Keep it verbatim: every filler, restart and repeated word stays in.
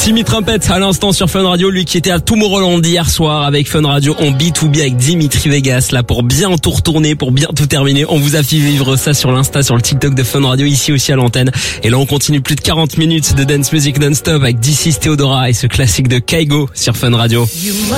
Timmy Trumpet à l'instant sur Fun Radio, lui qui était à Tomorrowland hier soir avec Fun Radio en B deux B avec Dimitri Vegas, là pour bien tout retourner, pour bien tout terminer. On vous a fait vivre ça sur l'Insta, sur le TikTok de Fun Radio, ici aussi à l'antenne. Et là on continue plus de quarante minutes de dance music non-stop avec This is Theodora et ce classique de Kygo sur Fun Radio.